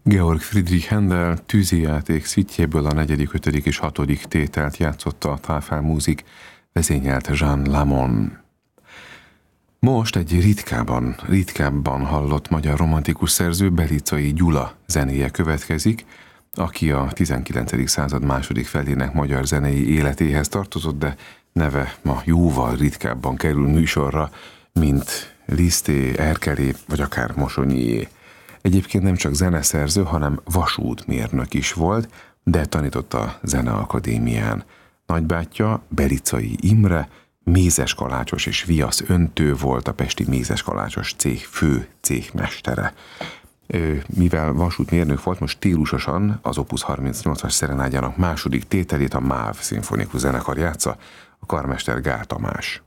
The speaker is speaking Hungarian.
Georg Friedrich Händel tűzijáték szitjéből a 4., 5. és 6. tételt játszotta a Tafelmusik, vezényelt Jean Lamon. Most egy ritkábban hallott magyar romantikus szerző, Belicai Gyula zenéje következik, aki a 19. század második felének magyar zenei életéhez tartozott, de neve ma jóval ritkábban kerül műsorra, mint Liszté, Erkelé vagy akár Mosonyié. Egyébként nem csak zeneszerző, hanem vasútmérnök is volt, de tanított a Zeneakadémián. Nagybátyja, Belicai Imre, mézeskalácsos és viasz öntő volt, a pesti mézeskalácsos cég fő céhmestere. Mivel vasútmérnök volt, most stílusosan az Opus 38-as szerenádjának második tételét a MÁV szimfonikus zenekar játsza, a karmester Gál Tamás.